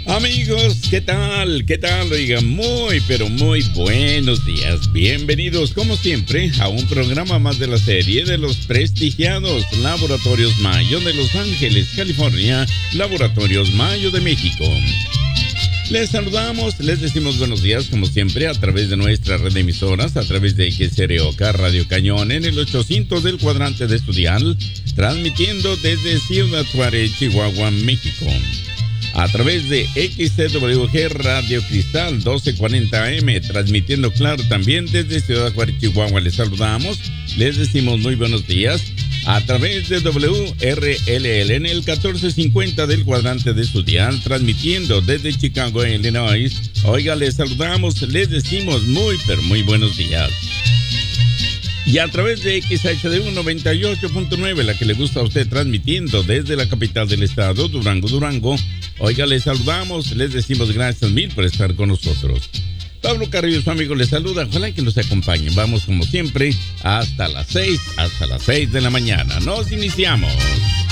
Amigos, ¿qué tal? ¿Qué tal? Oigan, muy, pero muy buenos días. Bienvenidos, como siempre, a un programa más de la serie de los prestigiados Laboratorios Mayo de Los Ángeles, California, Laboratorios Mayo de México. Les saludamos, les decimos buenos días, como siempre, a través de nuestra red de emisoras, a través de XROK Radio Cañón en el 800 del cuadrante de Estudial, transmitiendo desde Ciudad Juárez, Chihuahua, México. A través de XCWG Radio Cristal 1240 AM, transmitiendo claro también desde Ciudad Juárez, Chihuahua. Les saludamos, les decimos muy buenos días. A través de WRLL en el 1450 del cuadrante de Estudial, transmitiendo desde Chicago, Illinois. Oiga, les saludamos, les decimos muy, pero muy buenos días. Y a través de XHDU 98.9, la que le gusta a usted, transmitiendo desde la capital del estado, Durango. Oiga, les saludamos, les decimos gracias mil por estar con nosotros. Pablo Carrillo, su amigo, les saluda. Ojalá que nos acompañen. Vamos, como siempre, hasta las 6 de la mañana. Nos iniciamos.